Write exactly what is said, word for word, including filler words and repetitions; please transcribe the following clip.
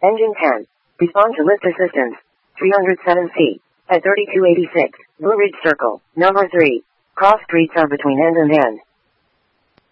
Engine ten. Respond to lift assistance. three hundred seven C. At thirty-two eighty-six. Blue Ridge Circle. Number three. Cross streets are between end and end.